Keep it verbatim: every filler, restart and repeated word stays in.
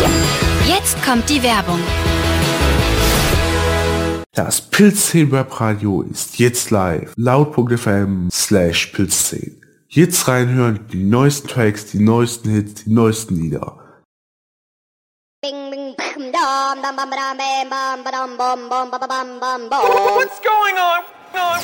Jetzt kommt die Werbung. Das Pilzszenen Webradio ist jetzt live. Laut.fm slash Pilzszenen. Jetzt reinhören, die neuesten Tracks, die neuesten Hits, die neuesten Lieder. What's going on?